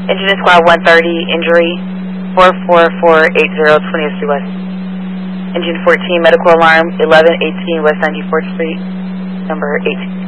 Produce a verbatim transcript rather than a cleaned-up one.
Engine Squad one thirty, injury four four four eight zero, twentieth Street West. Engine fourteen, medical alarm eleven eighteen West ninety-fourth Street, number eighteen.